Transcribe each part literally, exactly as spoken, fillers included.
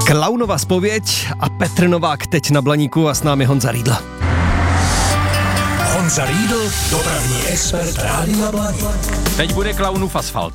Klaunova zpověď a Petr Novák teď na Blaníku a s námi Honza Riedl. Honza Riedl, dopravní expert Rádia Blaník. Teď bude klaunův asfalt.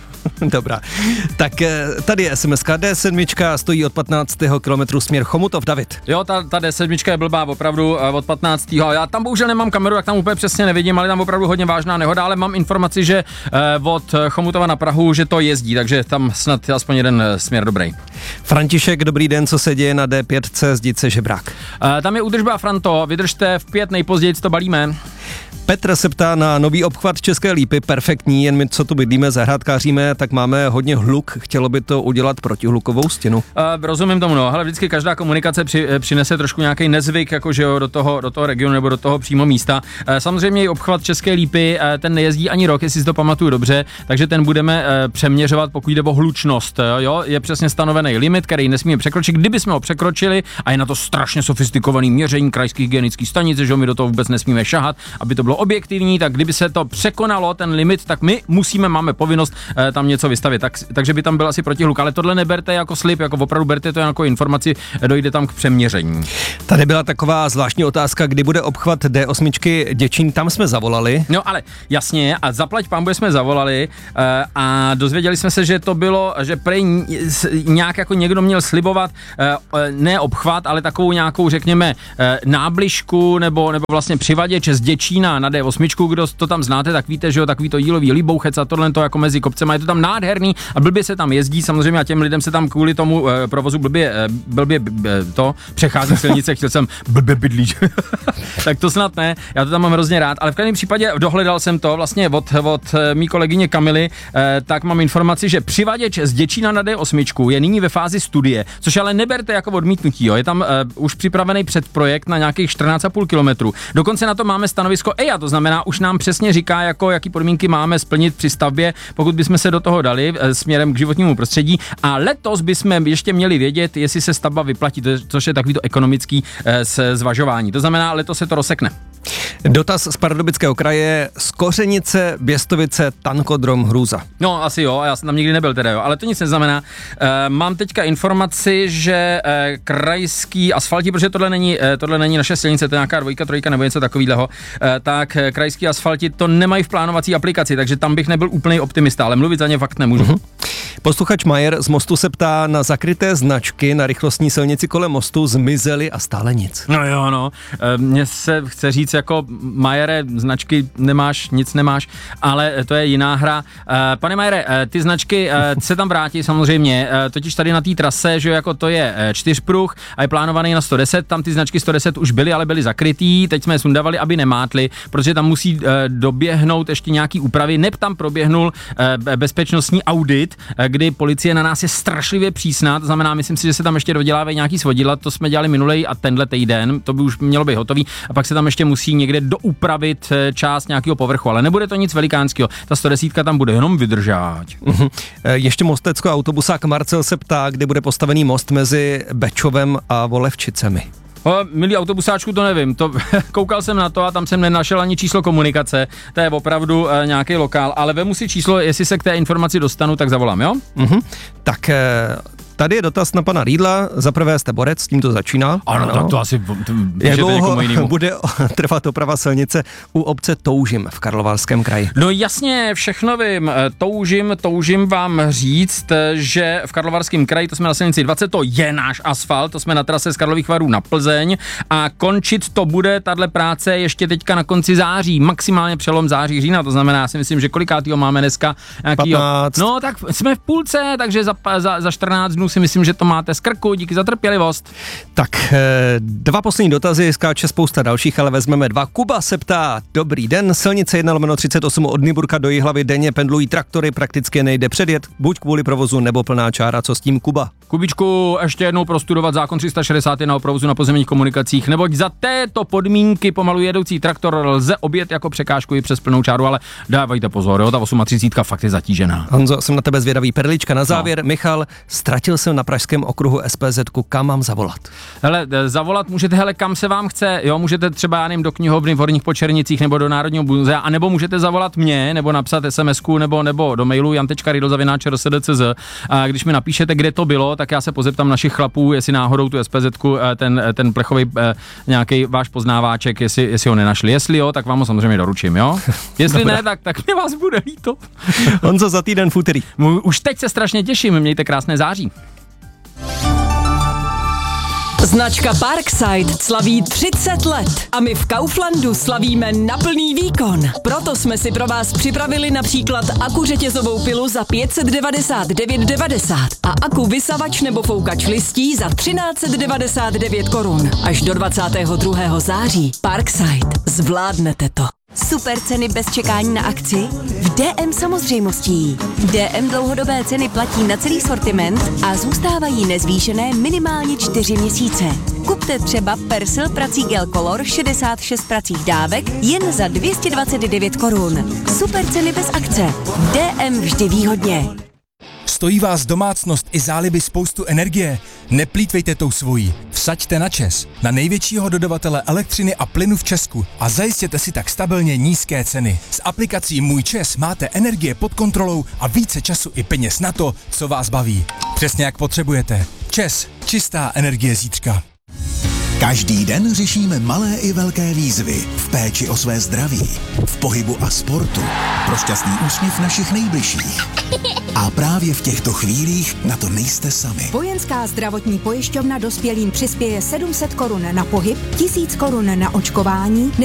Dobrá. Tak tady je es em es ka dé sedm, stojí od patnáctého kilometru směr Chomutov. David. Jo, ta, ta dé sedm je blbá opravdu od patnáctého Já tam bohužel nemám kameru, tak tam úplně přesně nevidím, ale tam opravdu hodně vážná nehoda, ale mám informaci, že od Chomutova na Prahu, že to jezdí, takže tam snad aspoň jeden směr dobrý. František, dobrý den, co se děje na dé pět Zdice Žebrák? Tam je údržba, Franto, vydržte, v pět nejpozději to balíme. Petr se ptá na nový obchvat České Lípy, perfektní, jen my, co tu bydlíme, zahrádkáříme, tak máme hodně hluk, chtělo by to udělat protihlukovou stěnu. Uh, rozumím tomu, no, ale vždycky každá komunikace při, přinese trošku nějaký nezvyk, jakože jo, do toho, do toho regionu nebo do toho přímo místa. Uh, samozřejmě i obchvat České Lípy, uh, ten nejezdí ani rok, jestli si to pamatuju dobře, takže ten budeme uh, přeměřovat, pokud jde o hlučnost, uh, jo, je přesně stanovený limit, který nesmíme překročit. Kdyby jsme ho překročili, a je na to strašně sofistikovaný měření krajských hygienických stanic, že my do toho vůbec nesmíme šahat, aby to bylo objektivní, tak kdyby se to překonalo ten limit, tak my musíme, máme povinnost e, tam něco vystavit. Tak, takže by tam byl asi protihluk, ale tohle neberte jako slib, jako opravdu berte to jako informaci, dojde tam k přeměření. Tady byla taková zvláštní otázka, kdy bude obchvat dé osm Děčín, tam jsme zavolali. No ale jasně, a zaplať pánbuje jsme zavolali e, a dozvěděli jsme se, že to bylo, že prej nějak jako někdo měl slibovat e, ne obchvat, ale takovou nějakou, řekněme, e, nábližku nebo, nebo vlastně přivaděč z Děčína na dé osm, kdo to tam znáte, tak víte, že jo, takový to jílový líbouchec a tohle to jako mezi kopcema, je to tam nádherný a blbě se tam jezdí, samozřejmě a těm lidem se tam kvůli tomu e, provozu blbě, e, blbě e, to přechází silnice, chtěl jsem blbě bydlí, tak to snad ne, já to tam mám hrozně rád, ale v každém případě dohledal jsem to vlastně od, od mý kolegyně Kamily, e, tak mám informaci, že přivaděč z Děčína na dé osm je nyní ve fázi studie, což ale neberte jako odmítnutí, jo, je tam e, už připravený předprojekt na nějakých čtrnáct a půl kilometru, dokonce na to máme stanovisko E I A, to znamená, už nám přesně říká, jako jaký podmínky máme splnit při stavbě, pokud bychom se do toho dali e, směrem k životnímu prostředí. A letos bychom ještě měli vědět, jestli se stavba vyplatí, to je, což je takový to ekonomický e, zvažování. To znamená, letos se to rozsekne. Dotaz z Pardubického kraje, Skořenice, Běstovice, Tankodrom, Hrůza. No asi jo, já jsem tam nikdy nebyl teda jo, ale to nic neznamená. E, mám teďka informaci, že e, krajský asfalti, protože tohle není, e, tohle není naše silnice, to je nějaká dvojka, trojka nebo něco takového, e, tak e, krajský asfalti to nemají v plánovací aplikaci, takže tam bych nebyl úplný optimista, ale mluvit za ně fakt nemůžu. Uh-huh. Posluchač Majer z Mostu se ptá na zakryté značky na rychlostní silnici kolem mostu, zmizely a stále nic. No jo, no, e, mně se chce říct jako Majere, značky nemáš, nic nemáš, ale to je jiná hra. E, pane Majere, e, ty značky e, se tam vrátí samozřejmě, e, totiž tady na té trase, že jako to je e, čtyřpruh a je plánovaný na sto deset, tam ty značky sto deset už byly, ale byly zakrytý, teď jsme je sundavali, aby nemátli, protože tam musí e, doběhnout ještě nějaký úpravy, neb tam proběhnul e, bezpečnostní audit, e, kdy policie na nás je strašlivě přísná, to znamená, myslím si, že se tam ještě dodělávají nějaký svodidla, to jsme dělali minulej a tenhle týden, to by už mělo být hotový, a pak se tam ještě musí někde doupravit část nějakého povrchu, ale nebude to nic velikánského. Ta sto deset tam bude jenom vydržát. Uh-huh. Ještě Mostecko autobusák Marcel se ptá, kde bude postavený most mezi Bečovem a Volevčicemi. O, milí autobusáčku, to nevím, to, koukal jsem na to a tam jsem nenašel ani číslo komunikace, to je opravdu e, nějaký lokál, ale vemu si číslo, jestli se k té informaci dostanu, tak zavolám, jo? Uh-huh. Tak... E... Tady je dotaz na pana Riedla. Za prvé jste borec, s tím to začíná. Ano, ano. Tak to asi Jak dlouho bude trvat oprava silnice u obce Toužim v Karlovarském kraji? No jasně, všechno vím. Toužim, toužim vám říct, že v Karlovarském kraji, to jsme na silnici dvacet, to je náš asfalt, to jsme na trase z Karlových Varů na Plzeň a končit to bude tahle práce ještě teďka na konci září, maximálně přelom září, října, to znamená, já si myslím, že kolikátýho máme dneska? Nějakýho, patnáct. No tak jsme v půlce, takže za, za, za čtrnáct dnů si myslím, že to máte z krku, díky za trpělivost. Tak dva poslední dotazy, skáče spousta dalších, ale vezmeme dva. Kuba se ptá, dobrý den, silnice jedna lomeno třicet osm od Nyburka do Jihlavy denně pendlují traktory, prakticky nejde předjet, buď kvůli provozu nebo plná čára, co s tím, Kuba? Kubičku, ještě jednou prostudovat zákon tři sta šedesát jedna o provozu na pozemních komunikacích, neboť za této podmínky pomalu jedoucí traktor lze objet jako překážku i přes plnou čáru, ale dávajte pozor, jo, ta třicet osm fakt je zatížená. Honzo, jsem na tebe zvědavý, perlička na závěr. No. Michal, ztratil jsem na pražském okruhu es pé zet ku, kam mám zavolat? Hele, zavolat můžete, hele, kam se vám chce, jo, můžete třeba, já nevím, do knihovny v Horních Počernicích nebo do Národního muzea, anebo můžete zavolat mě, nebo napsat es em esku, nebo, nebo do mailu jan tečka riedl zavináč r s d tečka c z, a když mi napíšete, kde to bylo, tak já se pozeptám našich chlapů, jestli náhodou tu SPZku, ten, ten plechový nějaký váš poznáváček, jestli, jestli ho nenašli. Jestli jo, tak vám ho samozřejmě doručím, jo? Jestli ne, tak, tak mě vás bude líto. Honzo, za týden v úterý. Už teď se strašně těším, mějte krásné září. Značka Parkside slaví třicet let a my v Kauflandu slavíme na plný výkon. Proto jsme si pro vás připravili například aku řetězovou pilu za pět set devadesát devět devadesát a aku vysavač nebo foukač listí za třináct set devadesát devět korun. Až do dvacátého druhého září. Parkside. Zvládnete to. Super ceny bez čekání na akci? V D M samozřejmostí. D M dlouhodobé ceny platí na celý sortiment a zůstávají nezvýšené minimálně čtyři měsíce. Kupte třeba Persil prací Gel Color šedesát šest pracích dávek jen za dvě stě dvacet devět korun. Super ceny bez akce. D M vždy výhodně. Stojí vás domácnost i záliby spoustu energie? Neplýtvejte tou svojí. Vsaďte na ČEZ, na největšího dodavatele elektřiny a plynu v Česku a zajistěte si tak stabilně nízké ceny. S aplikací Můj ČEZ máte energie pod kontrolou a více času i peněz na to, co vás baví. Přesně jak potřebujete. ČEZ, čistá energie zítřka. Každý den řešíme malé i velké výzvy v péči o své zdraví, v pohybu a sportu, pro šťastný úsměv našich nejbližších. A právě v těchto chvílích na to nejste sami. Vojenská zdravotní pojišťovna dospělým přispěje sedm set korun na pohyb, tisíc korun na očkování